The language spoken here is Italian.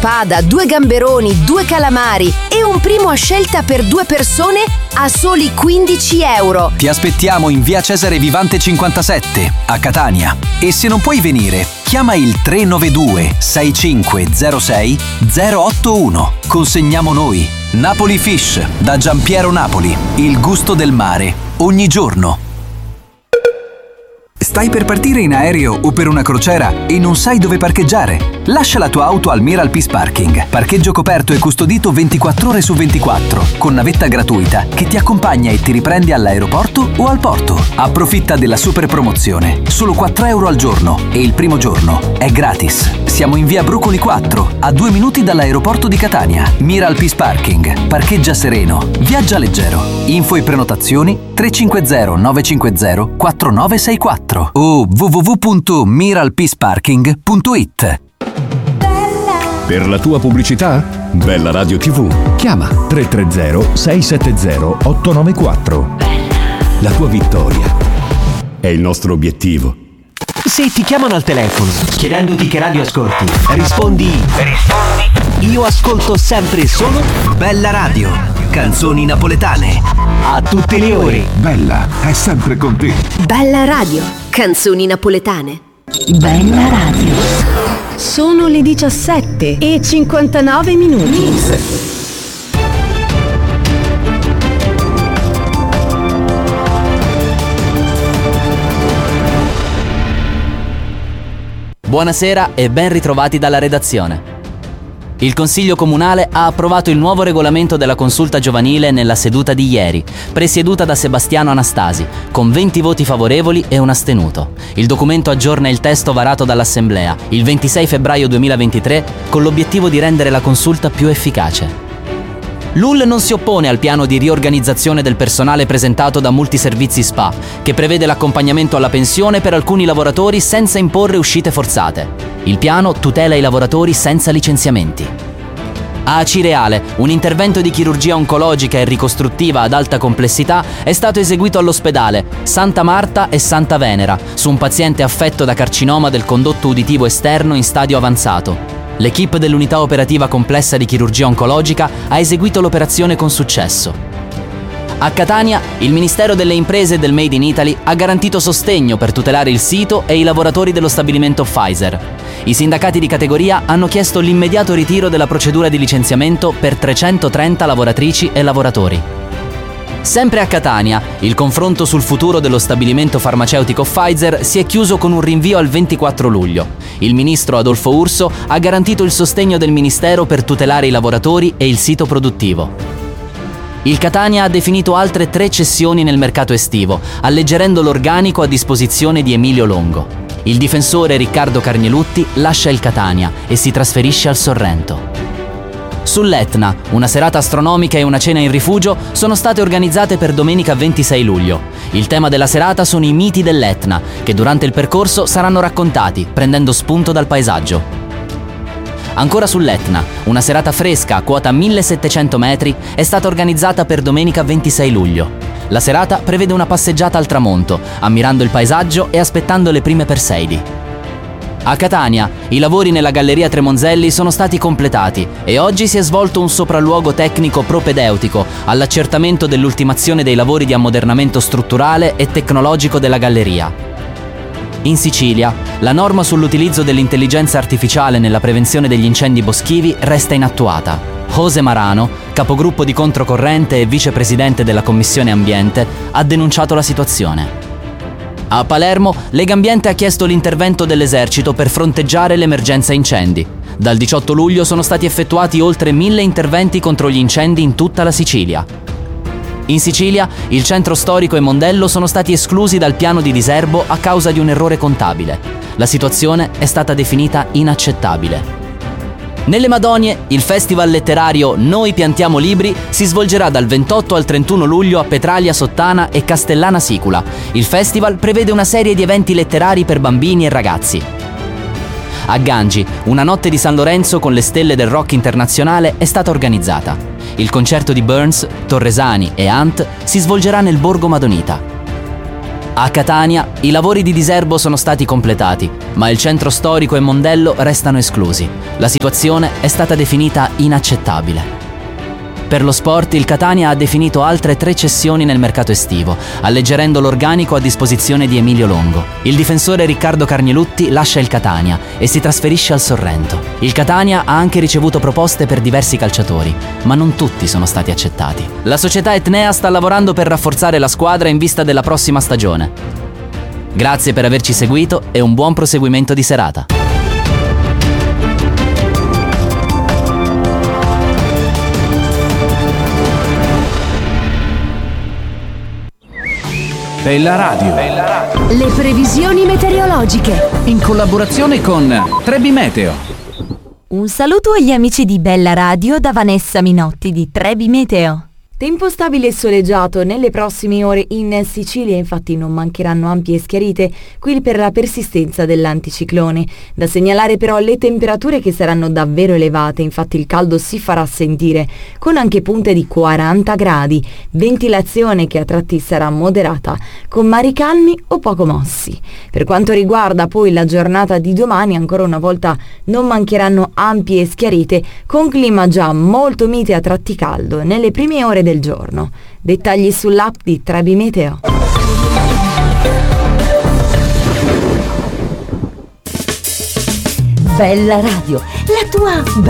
spada, 2 gamberoni, 2 calamari e un primo a scelta per 2 persone a soli €15. Ti aspettiamo in via Cesare Vivante 57, a Catania. E se non puoi venire, chiama il 392 6506 081. Consegniamo noi. Napoli Fish, da Giampiero Napoli. Il gusto del mare, ogni giorno. Stai per partire in aereo o per una crociera e non sai dove parcheggiare? Lascia la tua auto al Miral Peace Parking. Parcheggio coperto e custodito 24 ore su 24, con navetta gratuita che ti accompagna e ti riprende all'aeroporto o al porto. Approfitta della super promozione. Solo €4 al giorno e il primo giorno è gratis. Siamo in via Brucoli 4, a 2 minuti dall'aeroporto di Catania. Miral Peace Parking. Parcheggia sereno. Viaggia leggero. Info e prenotazioni 350 950 4964 o www.miralpeaceparking.it. Per la tua pubblicità? Bella Radio TV. Chiama 330 670 894. La tua vittoria è il nostro obiettivo. Se ti chiamano al telefono chiedendoti che radio ascolti, rispondi io ascolto sempre solo Bella Radio, canzoni napoletane. A tutte le ore. Bella è sempre con te. Bella Radio, canzoni napoletane. Bella Radio. Sono le 17:59. Buonasera e ben ritrovati dalla redazione. Il Consiglio Comunale ha approvato il nuovo regolamento della consulta giovanile nella seduta di ieri, presieduta da Sebastiano Anastasi, con 20 voti favorevoli e un astenuto. Il documento aggiorna il testo varato dall'Assemblea il 26 febbraio 2023 con l'obiettivo di rendere la consulta più efficace. L'UL non si oppone al piano di riorganizzazione del personale presentato da Multiservizi SPA, che prevede l'accompagnamento alla pensione per alcuni lavoratori senza imporre uscite forzate. Il piano tutela i lavoratori senza licenziamenti. A Acireale, un intervento di chirurgia oncologica e ricostruttiva ad alta complessità è stato eseguito all'ospedale Santa Marta e Santa Venera su un paziente affetto da carcinoma del condotto uditivo esterno in stadio avanzato. L'equipe dell'unità operativa complessa di chirurgia oncologica ha eseguito l'operazione con successo. A Catania, il Ministero delle Imprese e del Made in Italy ha garantito sostegno per tutelare il sito e i lavoratori dello stabilimento Pfizer. I sindacati di categoria hanno chiesto l'immediato ritiro della procedura di licenziamento per 330 lavoratrici e lavoratori. Sempre a Catania, il confronto sul futuro dello stabilimento farmaceutico Pfizer si è chiuso con un rinvio al 24 luglio. Il ministro Adolfo Urso ha garantito il sostegno del Ministero per tutelare i lavoratori e il sito produttivo. Il Catania ha definito altre 3 cessioni nel mercato estivo, alleggerendo l'organico a disposizione di Emilio Longo. Il difensore Riccardo Carnielutti lascia il Catania e si trasferisce al Sorrento. Sull'Etna, una serata astronomica e una cena in rifugio sono state organizzate per domenica 26 luglio. Il tema della serata sono i miti dell'Etna, che durante il percorso saranno raccontati, prendendo spunto dal paesaggio. Ancora sull'Etna, una serata fresca a quota 1700 metri è stata organizzata per domenica 26 luglio. La serata prevede una passeggiata al tramonto, ammirando il paesaggio e aspettando le prime Perseidi. A Catania, i lavori nella Galleria Tremonzelli sono stati completati e oggi si è svolto un sopralluogo tecnico propedeutico all'accertamento dell'ultimazione dei lavori di ammodernamento strutturale e tecnologico della galleria. In Sicilia, la norma sull'utilizzo dell'intelligenza artificiale nella prevenzione degli incendi boschivi resta inattuata. Jose Marano, capogruppo di Controcorrente e vicepresidente della Commissione Ambiente, ha denunciato la situazione. A Palermo, Legambiente ha chiesto l'intervento dell'esercito per fronteggiare l'emergenza incendi. Dal 18 luglio sono stati effettuati oltre 1000 interventi contro gli incendi in tutta la Sicilia. In Sicilia, il centro storico e Mondello sono stati esclusi dal piano di diserbo a causa di un errore contabile. La situazione è stata definita inaccettabile. Nelle Madonie, il festival letterario Noi piantiamo libri si svolgerà dal 28 al 31 luglio a Petraglia Sottana e Castellana Sicula. Il festival prevede una serie di eventi letterari per bambini e ragazzi. A Gangi, una notte di San Lorenzo con le stelle del rock internazionale è stata organizzata. Il concerto di Burns, Torresani e Ant si svolgerà nel Borgo Madonita. A Catania i lavori di diserbo sono stati completati, ma il centro storico e Mondello restano esclusi. La situazione è stata definita inaccettabile. Per lo sport, il Catania ha definito altre 3 cessioni nel mercato estivo, alleggerendo l'organico a disposizione di Emilio Longo. Il difensore Riccardo Carnielutti lascia il Catania e si trasferisce al Sorrento. Il Catania ha anche ricevuto proposte per diversi calciatori, ma non tutti sono stati accettati. La società Etnea sta lavorando per rafforzare la squadra in vista della prossima stagione. Grazie per averci seguito e un buon proseguimento di serata. Bella Radio. Le previsioni meteorologiche. In collaborazione con Trebi Meteo. Un saluto agli amici di Bella Radio da Vanessa Minotti di Trebi Meteo. Tempo stabile e soleggiato nelle prossime ore in Sicilia, infatti non mancheranno ampie schiarite qui per la persistenza dell'anticiclone. Da segnalare però le temperature che saranno davvero elevate, infatti il caldo si farà sentire con anche punte di 40 gradi, ventilazione che a tratti sarà moderata, con mari calmi o poco mossi. Per quanto riguarda poi la giornata di domani, ancora una volta non mancheranno ampie schiarite con clima già molto mite a tratti caldo nelle prime ore del giorno. Dettagli sull'app di Trebi Meteo. Bella Radio, la tua